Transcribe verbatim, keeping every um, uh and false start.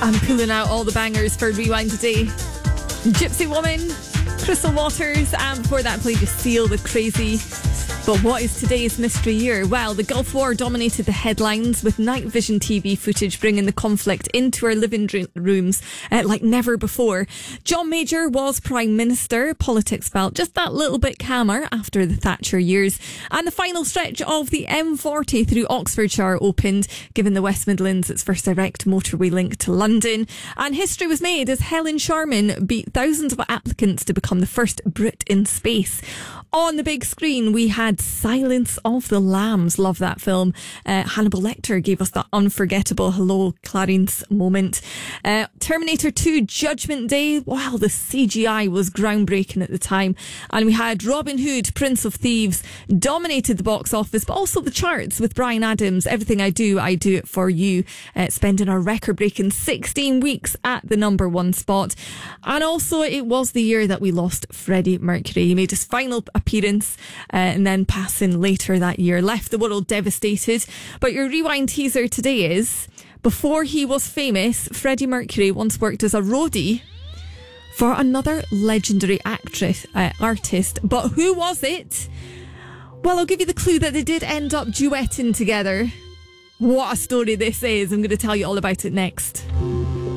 I'm pulling out all the bangers for Rewind today. Gypsy Woman, Crystal Waters, and before that played You Seal with Crazy. But what is today's mystery year? Well, the Gulf War dominated the headlines, with night vision T V footage bringing the conflict into our living rooms uh, like never before. John Major was Prime Minister. Politics felt just that little bit calmer after the Thatcher years. And the final stretch of the M forty through Oxfordshire opened, giving the West Midlands its first direct motorway link to London. And history was made as Helen Sharman beat thousands of applicants to become the first Brit in space. On the big screen, we had Silence of the Lambs. Love that film. Uh, Hannibal Lecter gave us that unforgettable hello, Clarence moment. Uh, Terminator two Judgment Day. Wow, the C G I was groundbreaking at the time. And we had Robin Hood, Prince of Thieves, dominated the box office, but also the charts with Bryan Adams. Everything I Do, I Do It For You, uh, spending a record-breaking sixteen weeks at the number one spot. And also, it was the year that we lost Freddie Mercury. He made his final appearance uh, and then passing later that year, left the world devastated. But your Rewind teaser today is, before he was famous, Freddie Mercury once worked as a roadie for another legendary actress, uh, artist. But who was it? Well, I'll give you the clue that they did end up duetting together. What a story this is. I'm going to tell you all about it next.